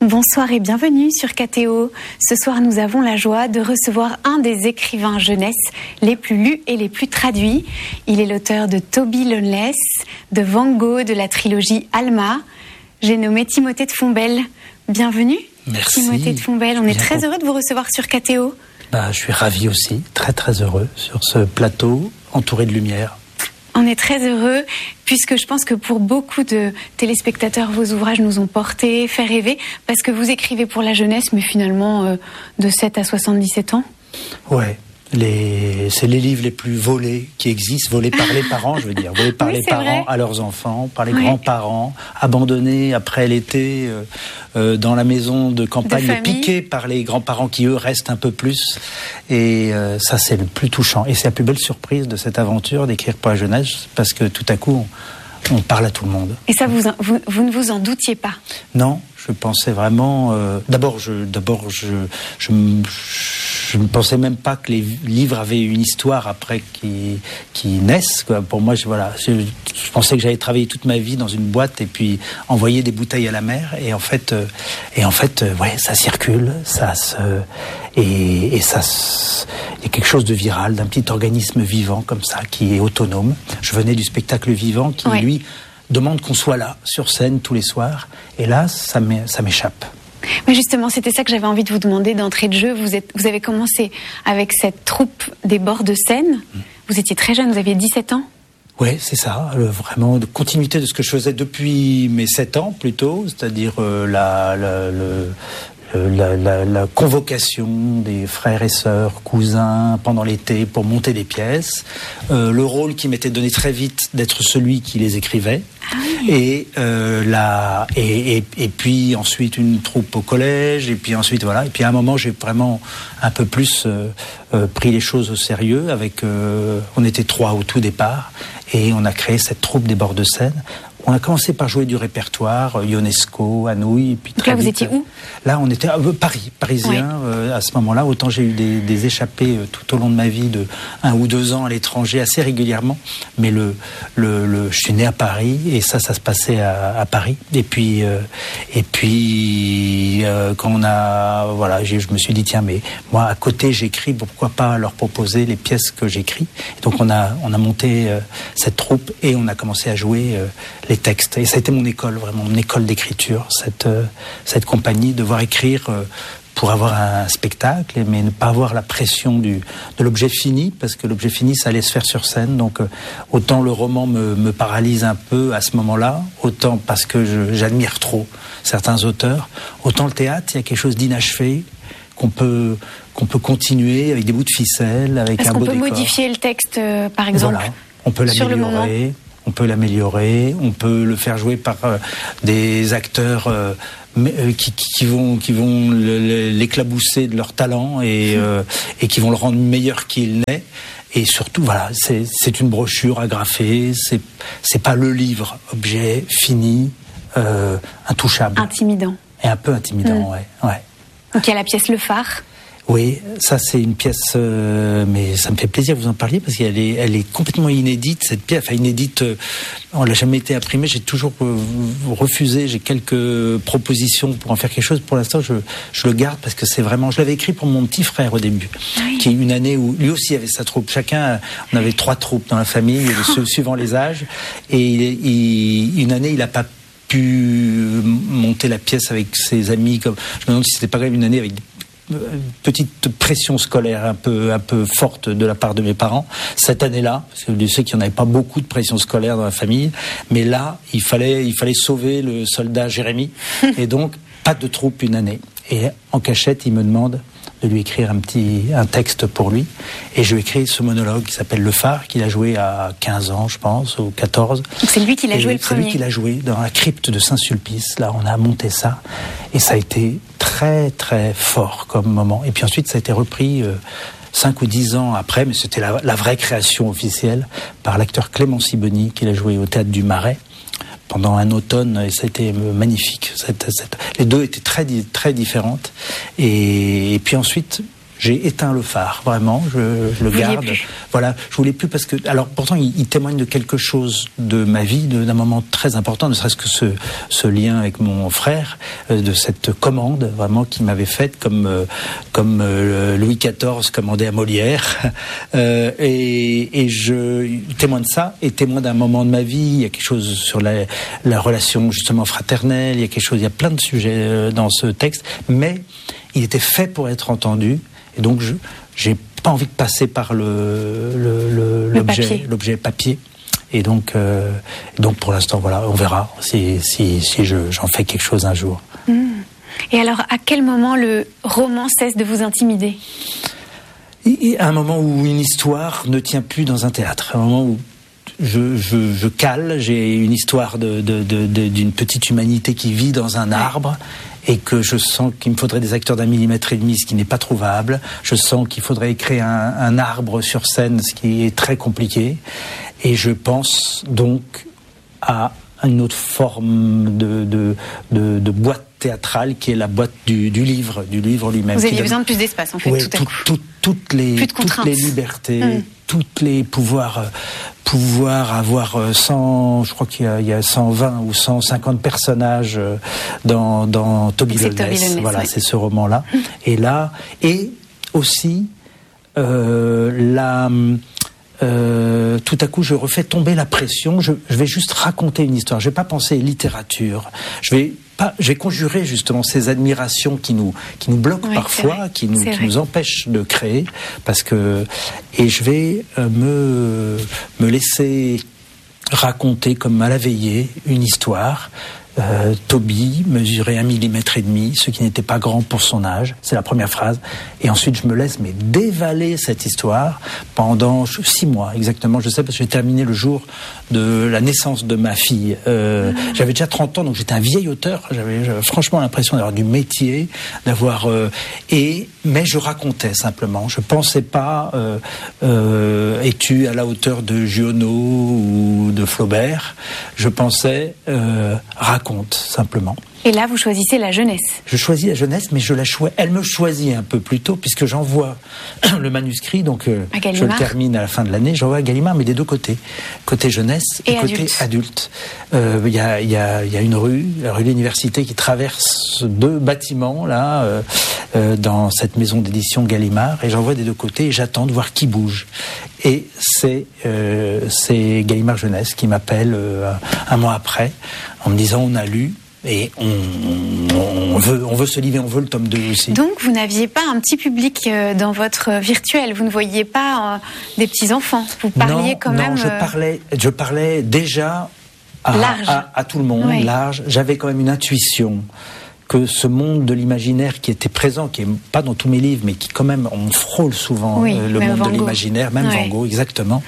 Bonsoir et bienvenue sur KTO. Ce soir, nous avons la joie de recevoir un des écrivains jeunesse les plus lus et les plus traduits. Il est l'auteur de Toby Loneless, de Van Gogh, de la trilogie Alma. J'ai nommé Timothée de Fontbelle. Bienvenue. Merci. Timothée de Fontbelle. On est très heureux de vous recevoir sur KTO. Je suis ravi aussi, très très heureux sur ce plateau entouré de lumière. On est très heureux, puisque je pense que pour beaucoup de téléspectateurs, vos ouvrages nous ont portés, fait rêver, parce que vous écrivez pour la jeunesse, mais finalement de 7 à 77 ans. Ouais, c'est les livres les plus volés qui existent, volés par les parents, je veux dire, volés par les parents à leurs enfants, par les grands-parents, abandonnés après l'été dans la maison de campagne, piqués par les grands-parents qui, eux, restent un peu plus. Et ça, c'est le plus touchant. Et c'est la plus belle surprise de cette aventure d'écrire pour la jeunesse, parce que tout à coup, on parle à tout le monde. Et ça, vous ne vous en doutiez pas? Non, je pensais vraiment... D'abord, je ne pensais même pas que les livres avaient une histoire après qui naissent, quoi. Pour moi, je pensais que j'allais travailler toute ma vie dans une boîte et puis envoyer des bouteilles à la mer. Et en fait, ça circule, il y a quelque chose de viral, d'un petit organisme vivant comme ça, qui est autonome. Je venais du spectacle vivant qui, lui, demande qu'on soit là, sur scène, tous les soirs. Et là, ça m'échappe. Mais justement, c'était ça que j'avais envie de vous demander d'entrée de jeu. Vous avez commencé avec cette troupe des bords de Seine. Vous étiez très jeune, vous aviez 17 ans. Oui, c'est ça, vraiment de continuité de ce que je faisais depuis mes 7 ans plutôt, c'est-à-dire la convocation des frères et sœurs, cousins, pendant l'été pour monter des pièces. Le rôle qui m'était donné très vite d'être celui qui les écrivait. Et puis ensuite une troupe au collège, et puis ensuite voilà. Et puis à un moment, j'ai vraiment un peu plus pris les choses au sérieux. On était 3 au tout départ, et on a créé cette troupe des bords de Seine. On a commencé par jouer du répertoire, Ionesco, Anouilh, et puis très vite. Là, vous étiez où? Là, on était à parisien. À ce moment-là, autant j'ai eu des échappées tout au long de ma vie de 1 ou 2 ans à l'étranger, assez régulièrement. Mais je suis né à Paris, et ça se passait à Paris. Et puis, quand je me suis dit, tiens, mais moi, à côté, j'écris, pourquoi pas leur proposer les pièces que j'écris? Et donc, on a monté cette troupe, et on a commencé à jouer les textes. Et ça a été mon école, vraiment, mon école d'écriture, cette compagnie, devoir écrire pour avoir un spectacle, mais ne pas avoir la pression de l'objet fini, parce que l'objet fini, ça allait se faire sur scène. Donc, autant le roman me paralyse un peu à ce moment-là, autant parce que j'admire trop certains auteurs, autant le théâtre, il y a quelque chose d'inachevé, qu'on peut continuer avec des bouts de ficelle, avec un beau décor. Est-ce qu'on peut modifier le texte, par exemple? Voilà, on peut l'améliorer. On peut l'améliorer, on peut le faire jouer par des acteurs qui vont l'éclabousser de leur talent et qui vont le rendre meilleur qu'il n'est. Et surtout, voilà, c'est une brochure agrafée, c'est pas le livre, objet fini, intouchable. Intimidant. Et un peu intimidant, ouais. Donc il y a la pièce Le Phare. Oui, ça c'est une pièce, mais ça me fait plaisir que vous en parliez, parce qu'elle est complètement inédite, cette pièce, inédite, on l'a jamais été imprimée, j'ai toujours refusé, j'ai quelques propositions pour en faire quelque chose, pour l'instant je le garde, parce que c'est vraiment, je l'avais écrit pour mon petit frère au début, qui est une année où lui aussi avait sa troupe, on avait 3 troupes dans la famille, suivant les âges, et une année il n'a pas pu monter la pièce avec ses amis, je me demande si c'était pas quand même une année avec petite pression scolaire un peu forte de la part de mes parents cette année-là, parce que je sais qu'il n'y en avait pas beaucoup de pression scolaire dans la famille, mais là il fallait sauver le soldat Jérémy, et donc pas de troupe une année, et en cachette il me demande de lui écrire un texte pour lui, et je lui écris ce monologue qui s'appelle Le Phare, qu'il a joué à 15 ans je pense, ou 14. Donc c'est lui qui l'a joué le premier. C'est lui qui l'a joué dans la crypte de Saint-Sulpice, là on a monté ça, et ça a été très très fort comme moment. Et puis ensuite ça a été repris 5 ou 10 ans après, mais c'était la vraie création officielle, par l'acteur Clément Sibony, qui l'a joué au Théâtre du Marais pendant un automne, et ça a été magnifique. Les deux étaient très très différentes, et puis ensuite j'ai éteint le phare, vraiment, je le garde. Voilà, je voulais plus parce que, alors pourtant il témoigne de quelque chose de ma vie, d'un moment très important, ne serait-ce que ce lien avec mon frère, de cette commande vraiment qu'il m'avait faite comme Louis XIV commandait à Molière, et je témoin de ça, et témoin d'un moment de ma vie. Il y a quelque chose sur la relation justement fraternelle, il y a plein de sujets dans ce texte, mais il était fait pour être entendu, et donc j'ai pas envie de passer par l'objet papier. Et donc pour l'instant, voilà, on verra si j'en fais quelque chose un jour. Et alors, à quel moment le roman cesse de vous intimider ? À un moment où une histoire ne tient plus dans un théâtre, à un moment où je cale, j'ai une histoire d'une petite humanité qui vit dans un arbre, et que je sens qu'il me faudrait des acteurs d'1,5 mm, ce qui n'est pas trouvable. Je sens qu'il faudrait créer un arbre sur scène, ce qui est très compliqué. Et je pense donc à une autre forme de boîte théâtrale, qui est la boîte du livre lui-même. Vous aviez besoin de plus d'espace, en fait, tout à coup. Toutes les libertés, toutes les pouvoirs avoir 100, je crois qu'il y a 120 ou 150 personnages dans Toby Loveless. Voilà, ouais. C'est ce roman-là. Et là, et aussi tout à coup, je refais tomber la pression. Je vais juste raconter une histoire. Je vais pas penser littérature. Je vais conjurer justement ces admirations qui nous bloquent parfois, qui nous empêchent de créer, et je vais me laisser raconter comme à la veillée une histoire. Toby mesurait 1,5 mm, ce qui n'était pas grand pour son âge. C'est la première phrase. Et ensuite, je me laisse dévaler cette histoire pendant 6 mois exactement. Je sais parce que j'ai terminé le jour de la naissance de ma fille. J'avais déjà 30 ans, donc j'étais un vieil auteur. J'avais franchement l'impression d'avoir du métier, mais je racontais simplement. Je pensais pas es-tu à la hauteur de Giono ou de Flaubert. Je pensais raconte simplement. Et là, vous choisissez la jeunesse. Je choisis la jeunesse, mais elle me choisit un peu plus tôt, puisque j'envoie le manuscrit, donc je le termine à la fin de l'année, j'envoie à Gallimard, mais des deux côtés. Côté jeunesse et côté adulte. Il y a une rue, la rue de l'Université, qui traverse 2 bâtiments, là, dans cette maison d'édition Gallimard, et j'envoie des deux côtés, et j'attends de voir qui bouge. Et c'est Gallimard Jeunesse qui m'appelle un mois après, en me disant on a lu, et on veut ce livre, et on veut le tome 2 aussi. Donc vous n'aviez pas un petit public dans votre virtuel, vous ne voyiez pas des petits-enfants, vous parliez même... Non, je parlais déjà à tout le monde, large. J'avais quand même une intuition que ce monde de l'imaginaire qui était présent, qui est pas dans tous mes livres, mais qui quand même, on frôle souvent le monde de l'imaginaire, même Van Gogh, exactement.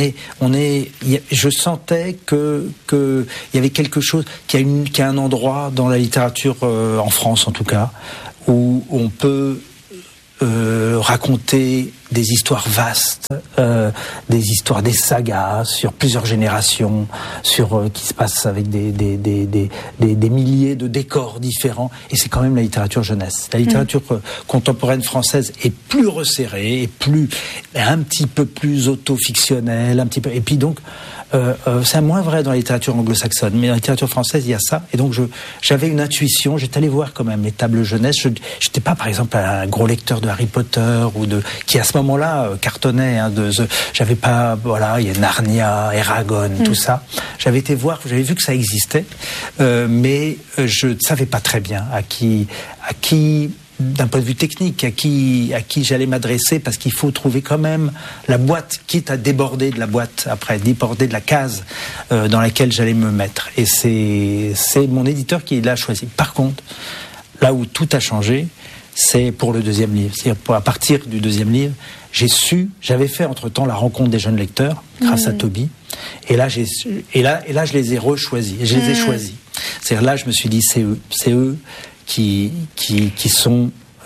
Je sentais que il y avait quelque chose, qu'il y a un endroit dans la littérature, en France en tout cas, où on peut raconter des histoires vastes, des histoires, des sagas sur plusieurs générations, qui se passent avec des milliers de décors différents. Et c'est quand même la littérature jeunesse. La littérature contemporaine française est plus resserrée, un petit peu plus auto-fictionnelle, et puis donc c'est moins vrai dans la littérature anglo-saxonne, mais dans la littérature française, il y a ça. Et donc, j'avais une intuition. J'étais allé voir quand même les tables jeunesse. J'étais pas, par exemple, un gros lecteur de Harry Potter qui à ce moment-là cartonnait. J'avais pas, il y a Narnia, Eragon, tout ça. J'avais été voir, j'avais vu que ça existait, mais je ne savais pas très bien à qui d'un point de vue technique, à qui j'allais m'adresser, parce qu'il faut trouver quand même la boîte, quitte à déborder de la boîte après, déborder de la case dans laquelle j'allais me mettre. Et c'est mon éditeur qui l'a choisi. Par contre, là où tout a changé, c'est pour le 2e livre. C'est-à-dire, à partir du 2e livre, j'avais fait entre-temps la rencontre des jeunes lecteurs, grâce à Toby, et là, je les ai rechoisis, je les ai choisis. C'est-à-dire là, je me suis dit, c'est eux qui sont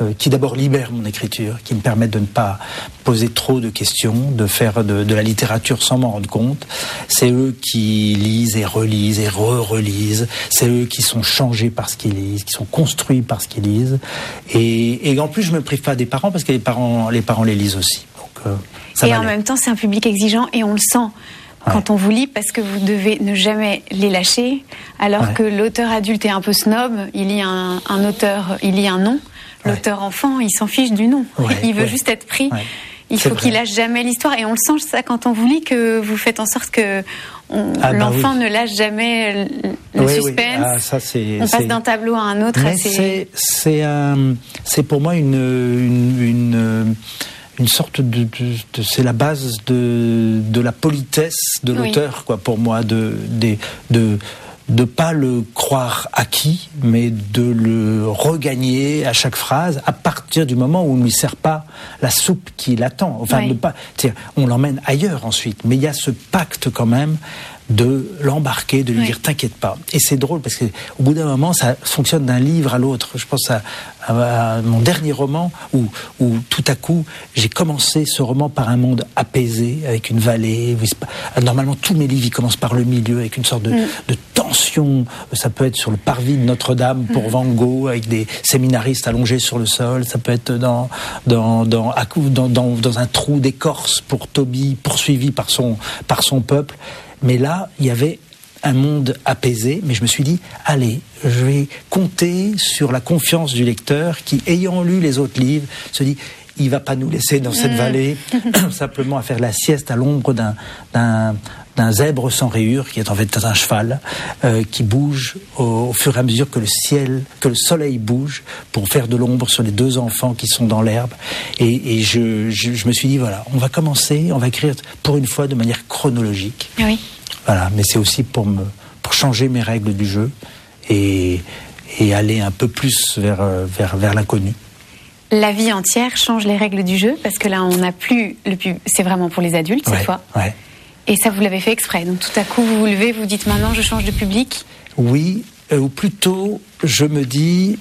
qui d'abord libèrent mon écriture, qui me permettent de ne pas poser trop de questions, de faire de la littérature sans m'en rendre compte. C'est eux qui lisent et relisent et relisent. C'est eux qui sont changés par ce qu'ils lisent, qui sont construits par ce qu'ils lisent. Et en plus, je me prive pas des parents parce que les parents les lisent aussi. Donc, ça et en même temps, c'est un public exigeant et on le sent. Quand on vous lit, parce que vous devez ne jamais les lâcher, alors que l'auteur adulte est un peu snob, il lit un auteur, il lit un nom. L'auteur enfant, il s'en fiche du nom. Il veut juste être pris. Il faut qu'il lâche jamais l'histoire. Et on le sent, ça, quand on vous lit, que vous faites en sorte que l'enfant ne lâche jamais le suspense. Ça, on passe d'un tableau à un autre. C'est pour moi une sorte c'est la base de la politesse de l'auteur, quoi, pour moi, de pas le croire acquis, mais de le regagner à chaque phrase à partir du moment où on ne lui sert pas la soupe qui l'attend. Enfin, on l'emmène ailleurs ensuite, mais il y a ce pacte quand même de l'embarquer, de lui dire t'inquiète pas. Et c'est drôle parce que au bout d'un moment, ça fonctionne d'un livre à l'autre. Je pense à mon dernier roman où tout à coup j'ai commencé ce roman par un monde apaisé avec une vallée. Normalement tous mes livres ils commencent par le milieu avec une sorte de tension. Ça peut être sur le parvis de Notre-Dame pour Van Gogh avec des séminaristes allongés sur le sol. Ça peut être dans un trou d'écorce pour Toby poursuivi par son peuple. Mais là, il y avait un monde apaisé, mais je me suis dit, allez, je vais compter sur la confiance du lecteur qui, ayant lu les autres livres, se dit, il va pas nous laisser dans cette vallée, simplement à faire la sieste à l'ombre d'un zèbre sans rayures, qui est en fait un cheval, qui bouge au fur et à mesure que le soleil bouge, pour faire de l'ombre sur les deux enfants qui sont dans l'herbe. Et je me suis dit, voilà, on va écrire pour une fois de manière chronologique. Oui. Voilà, mais c'est aussi pour changer mes règles du jeu et aller un peu plus vers l'inconnu. La vie entière change les règles du jeu, parce que là, on n'a plus c'est vraiment pour les adultes cette fois. Ouais. Et ça, vous l'avez fait exprès. Donc tout à coup, vous vous levez, vous dites maintenant, je change de public. Oui, ou plutôt, je me dis,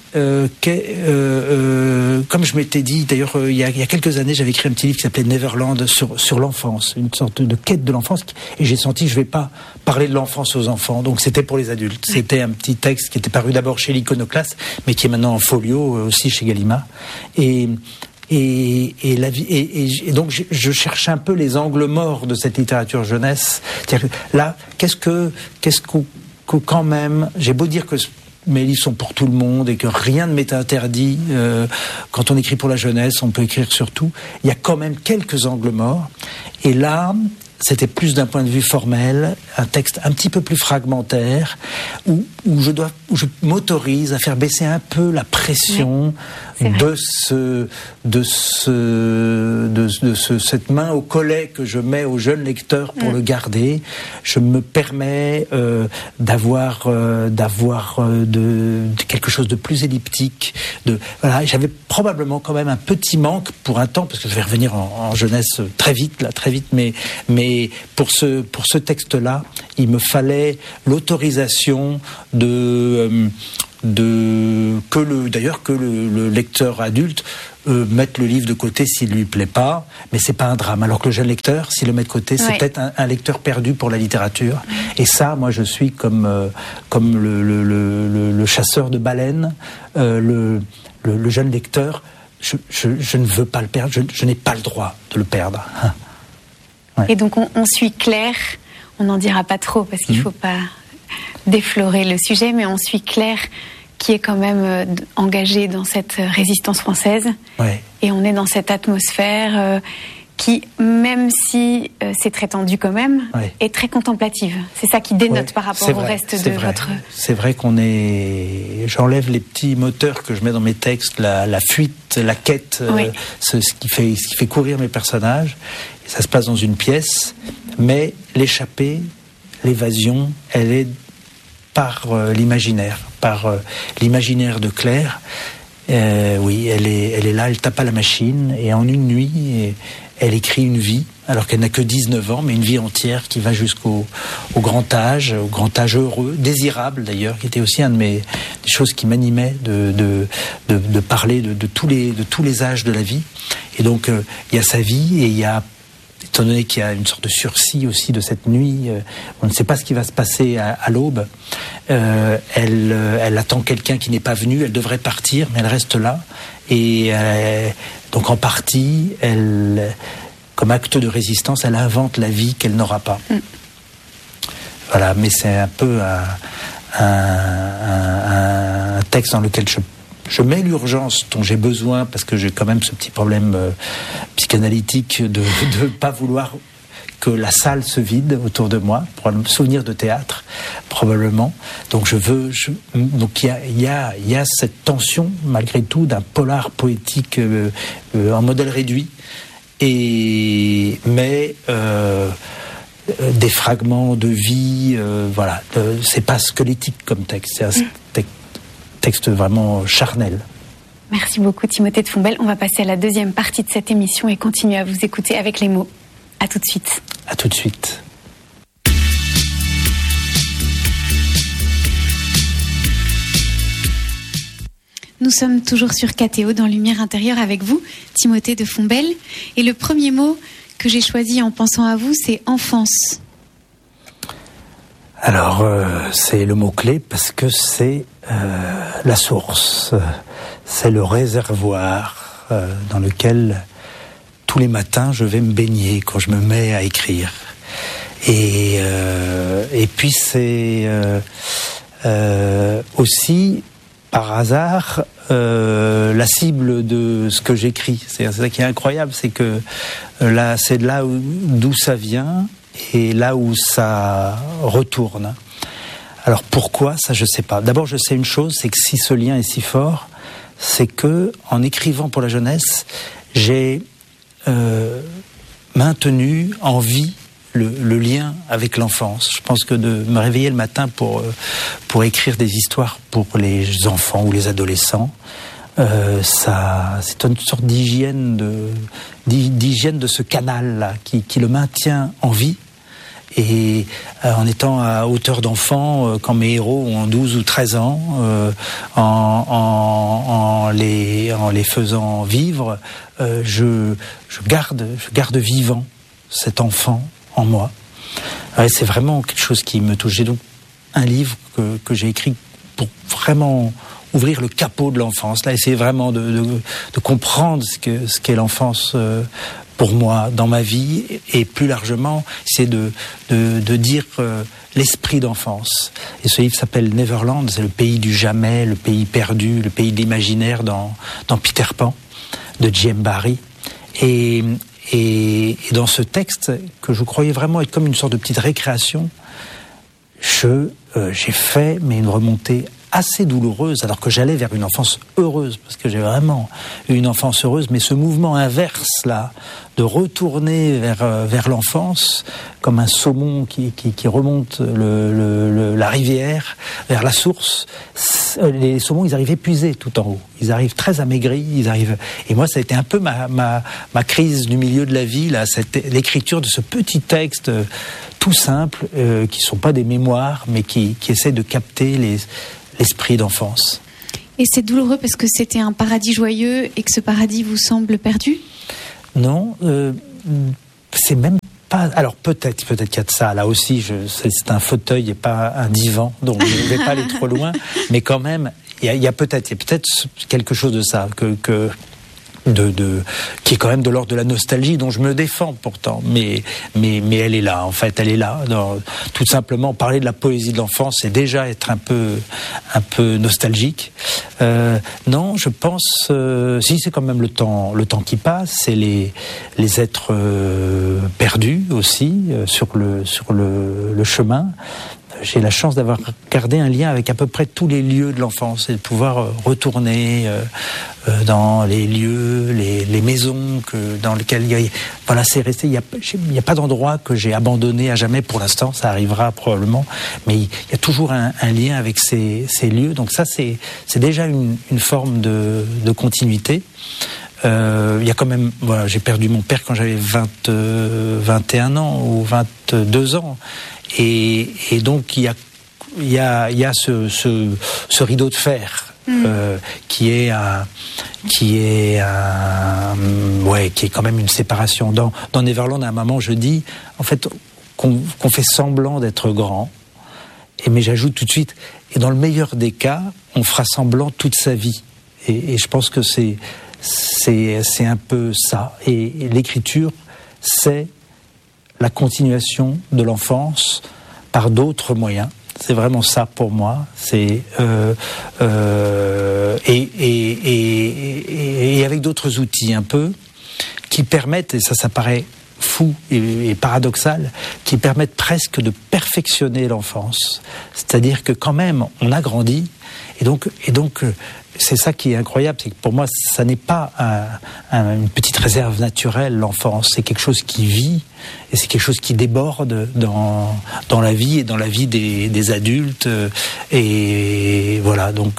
comme je m'étais dit, d'ailleurs, il y a quelques années, j'avais écrit un petit livre qui s'appelait Neverland sur l'enfance, une sorte de quête de l'enfance, et j'ai senti que je ne vais pas parler de l'enfance aux enfants, donc c'était pour les adultes. Ouais. C'était un petit texte qui était paru d'abord chez l'Iconoclaste, mais qui est maintenant en folio, aussi chez Gallimard. Et donc je cherche un peu les angles morts de cette littérature jeunesse. C'est-à-dire que là, qu'est-ce que quand même, j'ai beau dire que mes livres sont pour tout le monde et que rien ne m'est interdit, quand on écrit pour la jeunesse, on peut écrire sur tout, il y a quand même quelques angles morts. Et là, c'était plus d'un point de vue formel, un texte un petit peu plus fragmentaire, où je m'autorise à faire baisser un peu la pression cette main au collet que je mets au jeune lecteur pour le garder. Je me permets d'avoir quelque chose de plus elliptique. Voilà, j'avais probablement quand même un petit manque pour un temps, parce que je vais revenir en jeunesse très vite, mais pour ce texte-là, il me fallait l'autorisation que le lecteur adulte mette le livre de côté s'il lui plaît pas, mais c'est pas un drame. Alors que le jeune lecteur, s'il le met de côté, c'est peut-être un lecteur perdu pour la littérature. Et ça, moi, je suis comme le chasseur de baleines, le jeune lecteur. Je ne veux pas le perdre. Je n'ai pas le droit de le perdre. Ouais. Et donc on suit Claire, on n'en dira pas trop parce qu'il ne faut pas déflorer le sujet, mais on suit Claire qui est quand même engagée dans cette résistance française. Ouais. Et on est dans cette atmosphère qui, même si c'est très tendu quand même, est très contemplative. C'est ça qui dénote par rapport au reste de votre... C'est vrai qu'on est... J'enlève les petits moteurs que je mets dans mes textes, la fuite, la quête, ce qui fait courir mes personnages. Ça se passe dans une pièce, mais l'échappée, l'évasion, elle est par l'imaginaire de Claire. Oui, elle est là, elle tape à la machine, et en une nuit, elle écrit une vie alors qu'elle n'a que 19 ans, mais une vie entière qui va jusqu'au grand âge heureux, désirable d'ailleurs, qui était aussi des choses qui m'animaient de parler de tous les âges de la vie. Et donc il y a sa vie, et il y a, étant donné qu'il y a une sorte de sursis aussi de cette nuit, on ne sait pas ce qui va se passer à l'aube. Elle attend quelqu'un qui n'est pas venu, elle devrait partir, mais elle reste là. Et donc en partie, comme acte de résistance, elle invente la vie qu'elle n'aura pas. Voilà, mais c'est un peu un texte dans lequel je mets l'urgence dont j'ai besoin, parce que j'ai quand même ce petit problème psychanalytique de ne pas vouloir que la salle se vide autour de moi, pour un souvenir de théâtre, probablement. Donc donc il y a cette tension, malgré tout, d'un polar poétique en modèle réduit, mais des fragments de vie, voilà. C'est pas squelettique comme texte, c'est un texte vraiment charnel. Merci beaucoup Timothée de Fontbelle. On va passer à la deuxième partie de cette émission et continuer à vous écouter avec les mots. À tout de suite. À tout de suite. Nous sommes toujours sur KTO dans Lumière intérieure avec vous, Timothée de Fontbelle. Et le premier mot que j'ai choisi en pensant à vous, c'est enfance. Alors, c'est le mot-clé parce que c'est la source, c'est le réservoir dans lequel tous les matins je vais me baigner quand je me mets à écrire. Et puis c'est aussi par hasard la cible de ce que j'écris. C'est ça qui est incroyable, c'est que là, c'est de là d'où ça vient et là où ça retourne. Alors pourquoi, ça je sais pas. D'abord je sais une chose, c'est que si ce lien est si fort, c'est que en écrivant pour la jeunesse, j'ai maintenu en vie le lien avec l'enfance. Je pense que de me réveiller le matin pour écrire des histoires pour les enfants ou les adolescents, ça, c'est une sorte d'hygiène de ce canal-là qui le maintient en vie. Et en étant à hauteur d'enfant, quand mes héros ont 12 ou 13 ans, en les faisant vivre, je garde vivant cet enfant en moi. Ouais, c'est vraiment quelque chose qui me touche. J'ai donc un livre que j'ai écrit pour vraiment ouvrir le capot de l'enfance, là, essayer vraiment de comprendre ce qu'est l'enfance pour moi dans ma vie, et plus largement, c'est de dire l'esprit d'enfance. Et ce livre s'appelle Neverland, c'est le pays du jamais, le pays perdu, le pays de l'imaginaire dans Peter Pan de J.M. Barrie. Et dans ce texte, que je croyais vraiment être comme une sorte de petite récréation, j'ai fait une remontée assez douloureuse, alors que j'allais vers une enfance heureuse, parce que j'ai vraiment eu une enfance heureuse, mais ce mouvement inverse, là, de retourner vers l'enfance, comme un saumon qui remonte la rivière, vers la source. Les saumons, ils arrivent épuisés tout en haut. Ils arrivent très amaigris, et moi, ça a été un peu ma crise du milieu de la vie, là, l'écriture de ce petit texte tout simple, qui sont pas des mémoires, mais qui essaient de capter l'esprit d'enfance. Et c'est douloureux parce que c'était un paradis joyeux et que ce paradis vous semble perdu ? Non, c'est même pas... Alors peut-être qu'il y a de ça. Là aussi, c'est un fauteuil et pas un divan, donc je ne vais pas aller trop loin. Mais quand même, il y a peut-être quelque chose de ça qui est quand même de l'ordre de la nostalgie, dont je me défends pourtant, mais elle est là, en fait, elle est là. Tout simplement, parler de la poésie de l'enfance, c'est déjà être un peu nostalgique. Non, je pense, si c'est quand même le temps qui passe, c'est les êtres perdus aussi sur le chemin. J'ai la chance d'avoir gardé un lien avec à peu près tous les lieux de l'enfance et de pouvoir retourner dans les lieux, les maisons dans lesquelles c'est resté. Il y a pas d'endroit que j'ai abandonné à jamais pour l'instant. Ça arrivera probablement, mais il y a toujours un lien avec ces lieux. Donc ça, c'est déjà une forme de continuité. il y a quand même, voilà, j'ai perdu mon père quand j'avais 21 ans ou 22 ans, et donc il y a ce rideau de fer. Qui est quand même une séparation. Dans Neverland, à un moment, je dis, en fait, qu'on fait semblant d'être grand. Mais j'ajoute tout de suite, et dans le meilleur des cas, on fera semblant toute sa vie. Et je pense que c'est un peu ça. Et l'écriture, c'est la continuation de l'enfance par d'autres moyens. C'est vraiment ça pour moi. C'est et avec d'autres outils un peu qui permettent, et ça paraît fou et paradoxal, qui permettent presque de perfectionner l'enfance. C'est-à-dire que quand même on a grandi, et donc c'est ça qui est incroyable, c'est que pour moi ça n'est pas une petite réserve naturelle, l'enfance, c'est quelque chose qui vit, et c'est quelque chose qui déborde dans la vie et dans la vie des adultes, et voilà, donc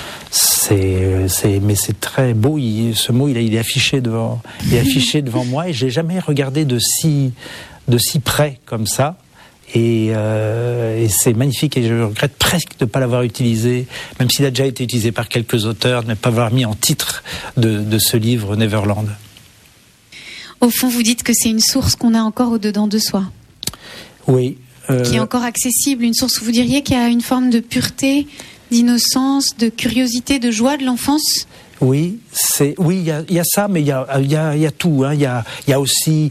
mais c'est très beau, ce mot il est affiché devant moi, et je l'ai jamais regardé de si près comme ça. Et c'est magnifique, et je regrette presque de ne pas l'avoir utilisé, même s'il a déjà été utilisé par quelques auteurs, de ne pas l'avoir mis en titre de ce livre Neverland. Au fond, vous dites que c'est une source qu'on a encore au-dedans de soi. Oui. Qui est encore accessible, une source, vous diriez, qui a une forme de pureté, d'innocence, de curiosité, de joie de l'enfance ? Oui, il y a ça, mais il y a tout, hein. Il y a aussi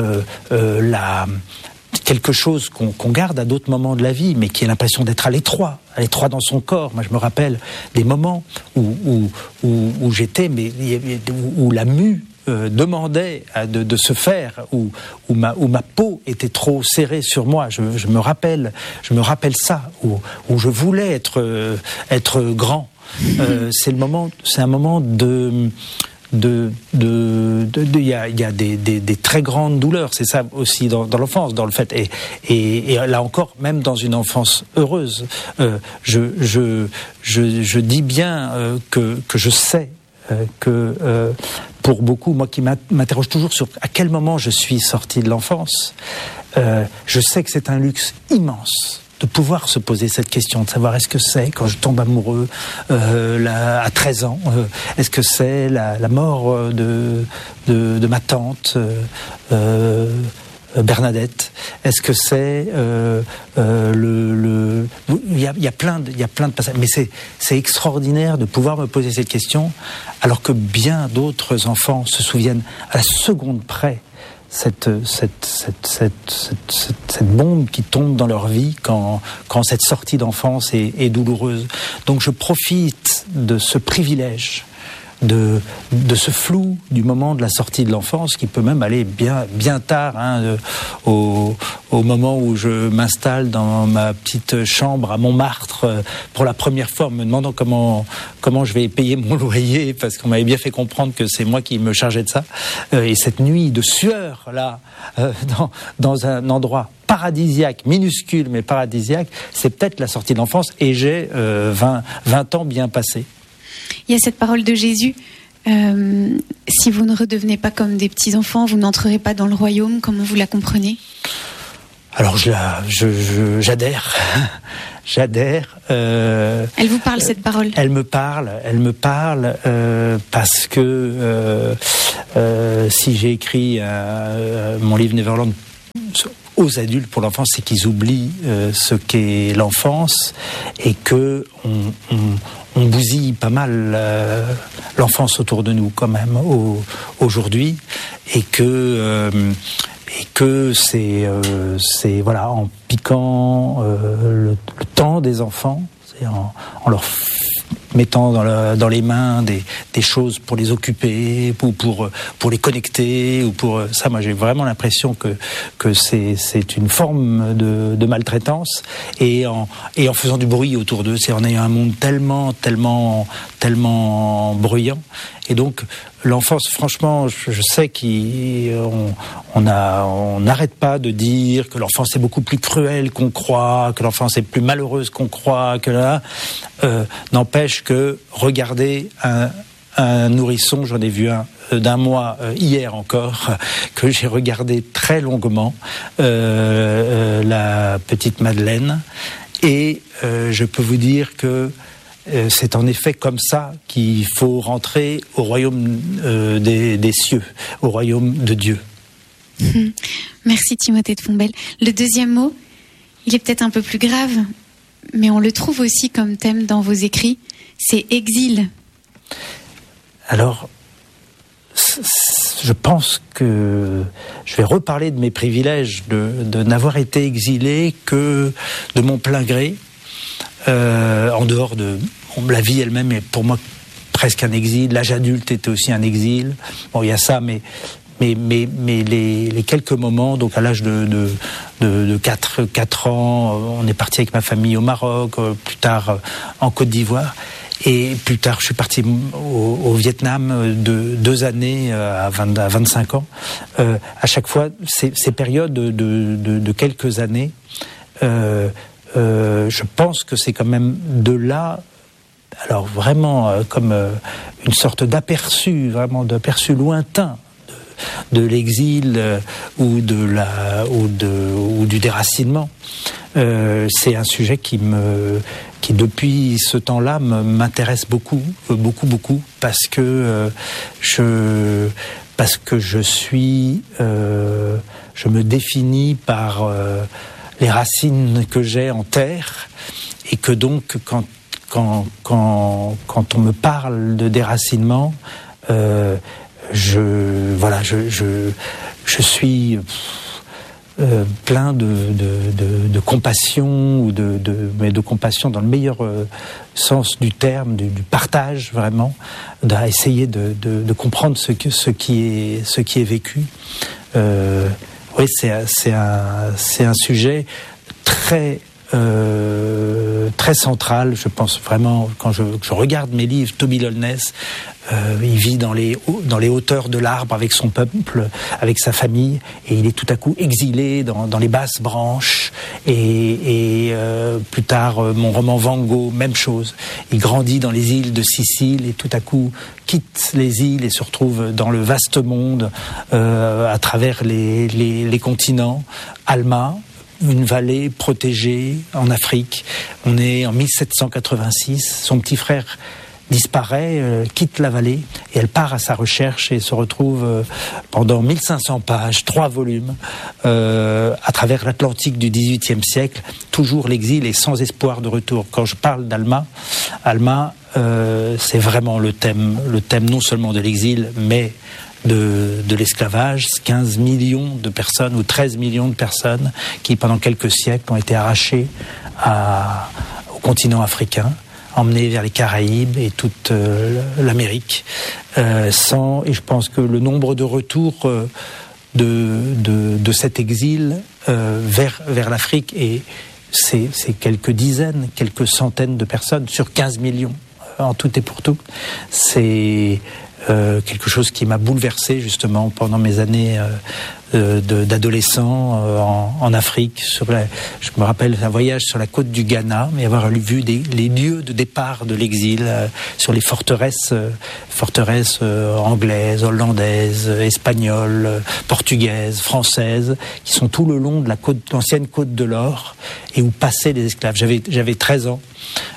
quelque chose qu'on garde à d'autres moments de la vie, mais qui a l'impression d'être à l'étroit dans son corps. Moi, je me rappelle des moments où j'étais, mais où la mue demandait de se faire, où ma peau était trop serrée sur moi. Je me rappelle ça, où je voulais être grand. C'est un moment il y a des très grandes douleurs, c'est ça aussi dans l'enfance, dans le fait, et là encore, même dans une enfance heureuse, je dis bien que je sais que pour beaucoup, moi qui m'interroge toujours sur à quel moment je suis sorti de l'enfance, je sais que c'est un luxe immense de pouvoir se poser cette question, de savoir est-ce que c'est quand je tombe amoureux à 13 ans, est-ce que c'est la mort de ma tante Bernadette, est-ce que c'est il y a plein de passages, mais c'est extraordinaire de pouvoir me poser cette question alors que bien d'autres enfants se souviennent à la seconde près cette bombe qui tombe dans leur vie quand cette sortie d'enfance est douloureuse. Donc je profite de ce privilège, de ce flou du moment de la sortie de l'enfance, qui peut même aller bien tard, hein, au moment où je m'installe dans ma petite chambre à Montmartre pour la première fois, en me demandant comment je vais payer mon loyer, parce qu'on m'avait bien fait comprendre que c'est moi qui me chargeais de ça, et cette nuit de sueur là, dans un endroit paradisiaque, minuscule mais paradisiaque, c'est peut-être la sortie de l'enfance, et j'ai 20 ans bien passés. Il y a cette parole de Jésus, si vous ne redevenez pas comme des petits-enfants, vous n'entrerez pas dans le royaume. Comment vous la comprenez ? Alors j'adhère. J'adhère. Elle vous parle, cette parole ? Elle me parle parce que si j'ai écrit mon livre Neverland aux adultes pour l'enfance, c'est qu'ils oublient ce qu'est l'enfance, et que on bousille pas mal l'enfance autour de nous quand même aujourd'hui, et que c'est voilà, en piquant le temps des enfants, c'est en leur mettant dans les mains des choses pour les occuper, ou pour les connecter, ou pour ça. Moi, j'ai vraiment l'impression que c'est une forme de maltraitance, et en faisant du bruit autour d'eux, c'est en ayant un monde tellement bruyant. Et donc l'enfance, franchement, je sais qu'on n'arrête pas de dire que l'enfance est beaucoup plus cruelle qu'on croit, que l'enfance est plus malheureuse qu'on croit, que là, n'empêche que regarder un nourrisson, j'en ai vu un d'un mois, hier encore, que j'ai regardé très longuement, la petite Madeleine. Et je peux vous dire que c'est en effet comme ça qu'il faut rentrer au royaume des cieux, au royaume de Dieu. Merci Timothée de Fontbelle. Le deuxième mot, il est peut-être un peu plus grave, mais on le trouve aussi comme thème dans vos écrits, c'est exil. Alors, je pense que je vais reparler de mes privilèges de n'avoir été exilé que de mon plein gré, en dehors de la vie elle-même est pour moi presque un exil. L'âge adulte était aussi un exil. Bon, il y a ça, mais les quelques moments, donc à l'âge de 4 ans, on est parti avec ma famille au Maroc, plus tard en Côte d'Ivoire. Et plus tard, je suis parti au Vietnam 2 années à 25 ans. À chaque fois, ces périodes de quelques années, je pense que c'est quand même de là, alors vraiment comme une sorte d'aperçu, vraiment d'aperçu lointain de l'exil ou du déracinement. C'est un sujet qui depuis ce temps-là m'intéresse beaucoup, parce que je me définis par les racines que j'ai en terre, et que donc quand on me parle de déracinement, je suis plein de compassion, mais de compassion dans le meilleur sens du terme, du partage vraiment, d'essayer de comprendre ce qui est vécu. Oui, c'est un sujet très central, je pense vraiment. Quand je regarde mes livres, Toby Lollness, il vit dans les hauteurs de l'arbre avec son peuple, avec sa famille, et il est tout à coup exilé dans les basses branches. Et plus tard, mon roman Van Gogh, même chose. Il grandit dans les îles de Sicile et tout à coup quitte les îles et se retrouve dans le vaste monde, à travers les continents. Alma, une vallée protégée en Afrique. On est en 1786. Son petit frère disparaît, quitte la vallée, et elle part à sa recherche et se retrouve pendant 1500 pages, 3 volumes, à travers l'Atlantique du XVIIIe siècle. Toujours l'exil et sans espoir de retour. Quand je parle d'Alma, c'est vraiment le thème non seulement de l'exil, mais de l'esclavage. 15 millions de personnes ou 13 millions de personnes qui, pendant quelques siècles, ont été arrachées au continent africain, emmenés vers les Caraïbes et toute l'Amérique. Et je pense que le nombre de retours de cet exil vers l'Afrique, et c'est quelques dizaines, quelques centaines de personnes sur 15 millions en tout et pour tout. C'est quelque chose qui m'a bouleversé justement pendant mes années d'adolescent en Afrique. Je me rappelle un voyage sur la côte du Ghana et avoir vu les lieux de départ de l'exil, sur les forteresses anglaises, hollandaises, espagnoles, portugaises, françaises, qui sont tout le long de l'ancienne côte de l'Or, et où passaient les esclaves. J'avais 13 ans.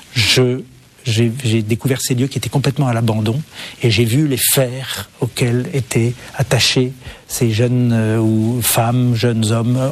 J'ai découvert ces lieux qui étaient complètement à l'abandon, et j'ai vu les fers auxquels étaient attachés ces jeunes femmes, jeunes hommes